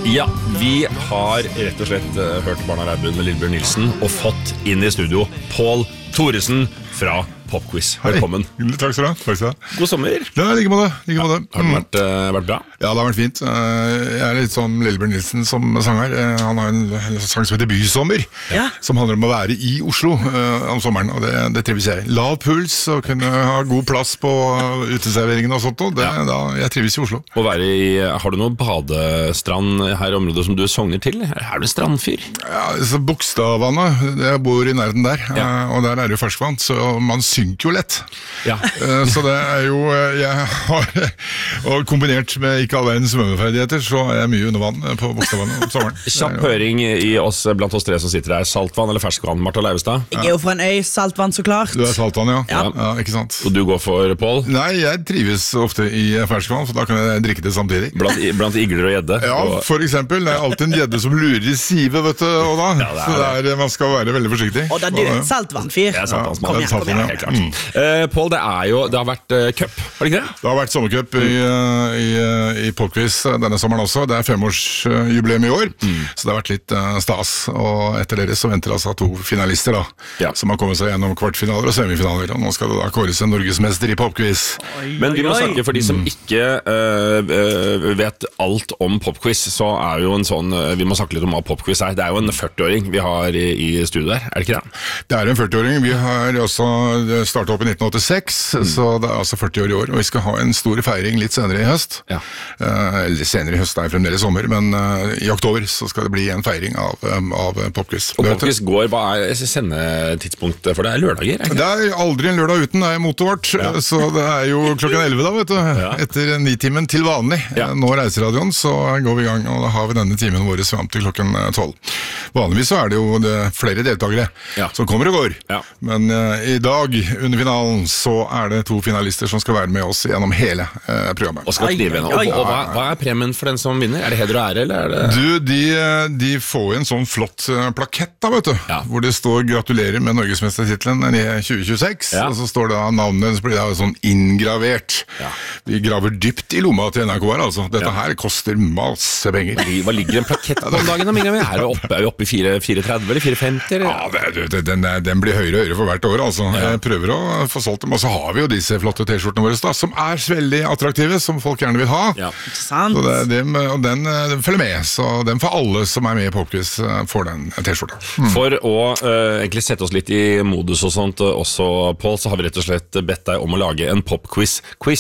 Ja, vi har rett og slett hørt Barna Reibund med Lillebjørn Nilsen og fått inn i studio Pål Thoresen fra Popquiz. Velkommen. Hei. Takk skal du ha. God sommer. Ja, like med det. Har det vært bra? Ja, det har vært fint. Jeg er litt som Lillebjørn Nilsen som sanger. Han har en sang som heter Bysommer, som handler om å være i Oslo om sommeren, og det trives jeg. Lav puls og kunne ha god plass på uteserveringen og sånt, og jeg trives i Oslo. Har du noen badestrand her i området som du sogner til? Er du strandfyr? Ja, så Bogstadvannet, jeg bor i nærheten der, og der er det jo ferskvann, så man synker jo lett. Ja. Så det er jo, jeg har, og kombinert med ikke all verdens svømmeferdigheter, så er jeg mye under vann på Bogstadvannet om sommeren. Kjapp høring blant oss tre som sitter der. Saltvann eller ferskvann, Martha Leivestad? Jeg er jo fra en øy, saltvann så klart. Du er saltvann, ja, ikke sant. Og du går for, Pål? Nei, jeg trives ofte i ferskvann, for da kan jeg drikke det samtidig. Blant igler og gjedde? Ja, for eksempel. Det er alltid en gjedde som lurer i sive, vet du, og da. Så man skal være veldig forsiktig. Og da du er saltvannfyr. Jeg er saltvannsmann. Kom igjen. Pål, det har vært cup, var det ikke det? Det har vært sommercup i Popquiz denne sommeren også. Det er 5-årsjubileum i år, så det har vært litt stas. Og etter dere så venter altså 2 finalister da, som har kommet seg gjennom kvartfinaler og semifinaler. Og nå skal det da kåres en norgesmester i Popquiz. Men vi må snakke for de som ikke vet alt om Popquiz, så er jo en sånn, vi må snakke litt om hva Popquiz er. Det er jo en 40-åring vi har i studio der, er det ikke det? Det er en 40-åring. Vi har også startet opp i 1986, så det er altså 40 år i år, og vi skal ha en stor feiring litt senere i høst. Eller senere i høst, det er fremdeles sommer, men i oktober så skal det bli en feiring av Popquiz. Og Popquiz går, hva er sendetidspunktet for det? Er lørdager? Det er aldri en lørdag uten, det er mottoet vårt, så det er jo klokken 11 da, vet du, etter 9-timen til vanlig. Nå reiser radioen, så går vi i gang, og da har vi denne timen vår frem til klokken 12. Vanligvis så er det jo flere deltakere som kommer og går, men i dag under finalen så er det 2 finalister som skal være med oss gjennom hele programmet. Og skal knive gjennom. Og hva er premien for den som vinner? Er det heder og ære, eller er det... De får en sånn flott plakett da, vet du, hvor det står gratulerer med Norgesmestertitlen i 2026, og så står det navnet, så blir det sånn inngravert. Vi graver dypt i lomma til NRK her, altså. Dette her koster masse penger. Hva ligger en plakett på om dagen? Er vi oppe i 430 eller 450? Ja, den blir høyere og høyere for hvert år, altså. Jeg prøver å få solgt dem, og så har vi jo disse flotte t-skjortene våre da, som er veldig attraktive, som folk gjerne vil ha. Så og den følger med, så den for alle som er med i Popquiz får den t-skjorta. For å egentlig sette oss litt i modus og sånt også, Pål, så har vi rett og slett bedt deg om å lage en Popquiz